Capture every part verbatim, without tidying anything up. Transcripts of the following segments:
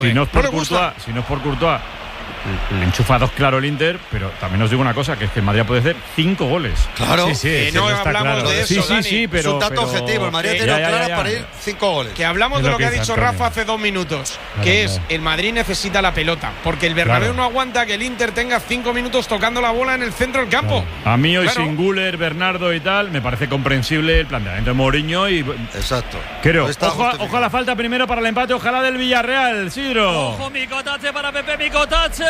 Si no es por ¿No Courtois, si no es por Courtois, le enchufa dos claro el Inter, pero también os digo una cosa, que es que el Madrid puede hacer cinco goles. Claro. Sí, sí, que sí, no eso está hablamos claro. de eso, sí, sí, Dani. sí, pero es un dato pero, objetivo. El Madrid eh, tiene ya, ya, claras ya. para ir cinco goles. Que hablamos Es de lo lo que que ha dice dicho Antonio. Rafa hace dos minutos, Claro, que es claro. el Madrid necesita la pelota, porque el Bernabéu Claro. no aguanta que el Inter tenga cinco minutos tocando la bola en el centro del campo. A mí hoy Claro. sin Güler, Bernardo y tal, me parece comprensible el planteamiento de Mourinho y Exacto. creo. Está Ojo, justificado. ojalá falta primero para el empate, ojalá del Villarreal, Sidro. Ojo, Micotache para Pepe Micotache.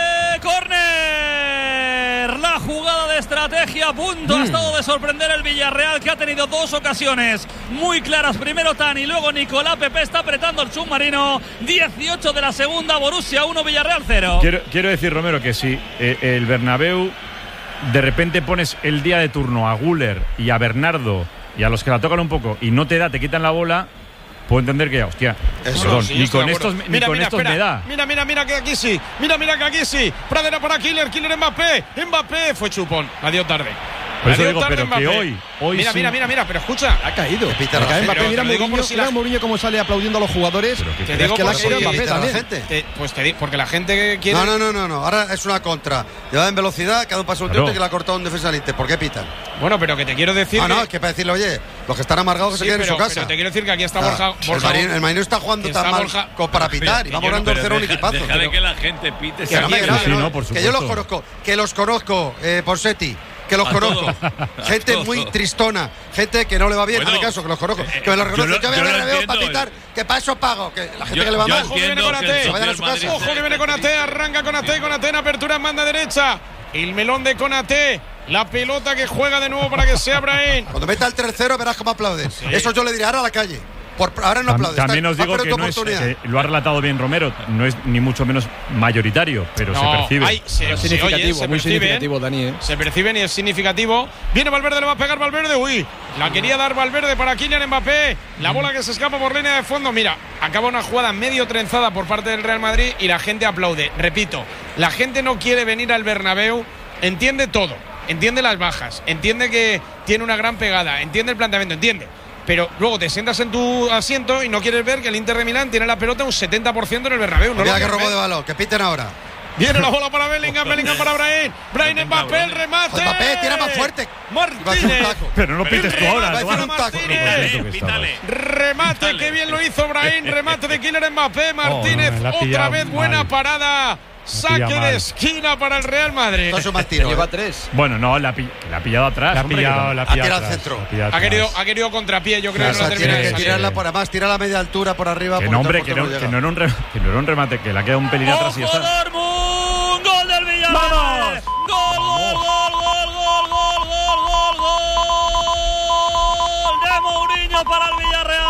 Córner. La jugada de estrategia a punto Mm. ha estado de sorprender el Villarreal, que ha tenido dos ocasiones muy claras. Primero Tani, luego Nicolás. Pepe está apretando el submarino. dieciocho de la segunda, Borussia uno, Villarreal cero. Quiero, quiero decir, Romero, que si eh, el Bernabéu de repente pones el día de turno a Güler y a Bernardo y a los que la tocan un poco y no te da, te quitan la bola, puedo entender que, hostia, Eso, perdón, sí, yo ni estoy con de estos, acuerdo. ni Mira, con mira, estos espera. me da. Mira, mira, mira que aquí sí. Mira, mira que aquí sí. Pradera para Killer, Killer Mbappé. Mbappé fue chupón. La dio tarde. Por La eso dio digo, tarde pero que Mbappé. hoy, hoy Mira, sí. mira, mira, mira, pero escucha. Ha caído. Que pita la Cae gente. Mbappé, mira Pero te digo Mourinho, por si la- mira Mourinho cómo sale aplaudiendo a los jugadores. Pero que- Te Es digo que la ha por caído si- Mbappé pita la también. gente. Te- pues te digo, porque la gente quiere. No, no, no, no, no. Ahora es una contra. Lleva en velocidad, cada un paso un Claro. tiempo que le ha cortado un defensa al Inter. ¿Por qué pitan? Bueno, pero que te quiero decir. No, no, que- es que para decirle, oye, los que están amargados que Sí, se queden pero, en su casa. pero te quiero decir que aquí está Ah, Borja. el Borja Marín- el Marín está jugando está tan mal Borja- como para pitar. Y Yo vamos no, ganando pero cero un deja- equipazo. Deja de Pero- que la gente pite. Que no me aquí- grave, sí, ¿no? no, por que yo los supuesto. conozco, que los conozco, eh, Ponseti, que los A conozco. todos, a Gente todos. muy tristona, gente que no le va bien, Bueno, en mi caso, que los conozco. eh, que me los yo reconozco. lo- Yo, voy a yo ver lo el Bernabéu para entiendo. pitar, que para eso pago. Que la gente Yo- que le va yo mal. Ojo que viene entiendo con que el Ate. socio vayan a del su Madrid casa. Ojo que viene con Ate, arranca con Ate, con Ate en apertura en banda derecha. El melón de Konaté, la pelota que juega de nuevo para que sea Brahim. Cuando meta el tres cero verás cómo aplauden. Eso yo le diré ahora a la calle. Por, ahora no Tam- aplaudes. También está- os va a digo perder que tu no es, oportunidad. que lo ha relatado bien Romero, no es ni mucho menos mayoritario, pero se percibe. Ay, se, Pero se significativo, oye, se muy percibe, significativo, ¿eh? Dani, ¿eh? Se perciben y es significativo. Viene Valverde, le va a pegar Valverde. Uy, la quería dar Valverde para Kylian Mbappé. La bola que se escapa por línea de fondo. Mira, acaba una jugada medio trenzada por parte del Real Madrid y la gente aplaude. Repito, la gente no quiere venir al Bernabéu, entiende todo, entiende las bajas, entiende que tiene una gran pegada, entiende el planteamiento, entiende. Pero luego te sientas en tu asiento y no quieres ver que el Inter de Milán tiene la pelota un setenta por ciento en el Bernabéu. No lo Mira que quieres robo ver. de balón, que piten ahora. Viene la bola para Bellingham, Bellingham para Brahim. Brahim Mbappé, el remate. Mbappé, tira más fuerte. Va a hacer un Martínez. taco. Pero no lo pites tú ahora. Va a ¿no? hacer un taco. Martínez. Pítale. Remate, Dale. que bien lo hizo Brahim. Remate de Kylian Mbappé. Martínez, Oh, no, la ha otra pillado vez buena mal. parada. Saque pillado de mal. esquina para el Real Madrid. Esto es un mal tiro. Lleva eh. tres. Bueno, no, la, pi- la ha pillado atrás. La ha hombre, pillado, que- la ha Ha pillado tirado al atrás, centro. la ha pillado Ha atrás. querido, ha querido contrapié, yo creo O que sea, no tiene termina de que salir. tirarla por además, tirar a media altura por arriba. Que porque no, hombre, el que portero no, que llega. no era un re- que no era un remate, que la queda un pelín atrás y ya ¡Ojo, está. Dortmund! ¡Gol del Villarreal! ¡Vamos! ¡Gol, gol, gol, gol, gol, gol, gol, gol, gol! ¡De Mourinho para el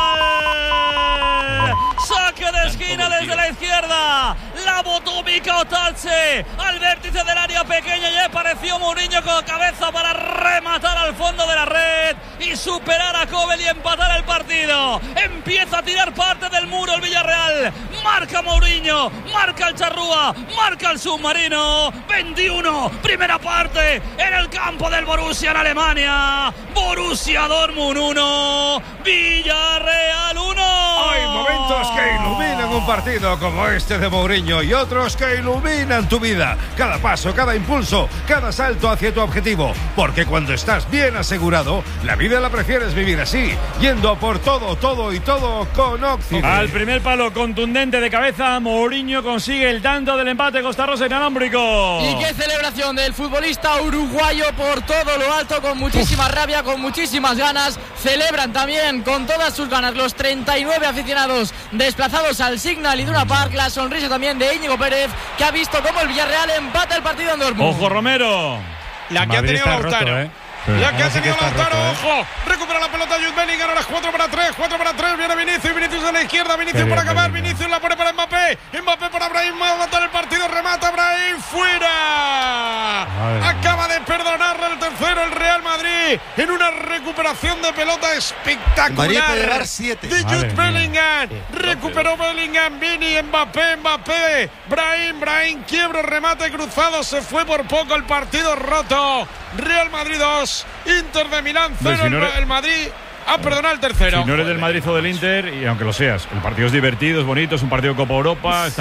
Villarreal! ¡Saque de esquina desde la izquierda! La botó Micotache al vértice del área pequeña y apareció Mourinho con cabeza para rematar al fondo de la red y superar a Kobel y empatar el partido. Empieza a tirar parte del muro el Villarreal. Marca Mourinho, marca el Charrúa, marca el submarino. veintiuno, primera parte en el campo del Borussia en Alemania. Borussia Dortmund uno, Villarreal uno. Hay momentos que iluminan un partido como este de Mourinho y otros que iluminan tu vida. Cada paso, cada impulso, cada salto hacia tu objetivo. Porque cuando estás bien asegurado, la vida la prefieres vivir así, yendo por todo, todo y todo con Occidente. Al primer palo contundente de cabeza, Mourinho consigue el tanto del empate Costa Rosa inalámbrico. Y qué celebración del futbolista uruguayo por todo lo alto, con muchísima rabia, con muchísimas ganas. Celebran también con todas sus ganas los treinta y nueve aficionados desplazados al Signal Iduna Park. La sonrisa también de Íñigo Pérez, que ha visto cómo el Villarreal empata el partido en Dortmund. Ojo, Romero. La que ha Madrid tenido está Lautaro. roto, ¿eh? La que Ahora ha sí que tenido está Lautaro, roto, ¿eh? ojo. Recupera la pelota Jude Bellingham, ahora cuatro para tres, cuatro para tres. Viene Vinicius, Vinicius a la izquierda, Vinicius Qué para bien, acabar, Bellingham. Vinicius la pone para Mbappé. Mbappé para Brahim, va a matar el partido, remata Brahim, fuera. Madre Acaba de perdonarle el tercero el Real Madrid en una recuperación de pelota espectacular. Madrid puede llevar siete. De Madre Jude mía. Bellingham. Recuperó Bellingham, Vini, Mbappé, Mbappé. Brahim, Brahim, quiebro, remate cruzado. Se fue por poco el partido roto. Real Madrid dos, Inter de Milán cero. Pues si no el, re- el Madrid Ah, perdona, el tercero. Si no eres del Madrid o del Inter, y aunque lo seas, el partido es divertido, es bonito, es un partido de Copa Europa.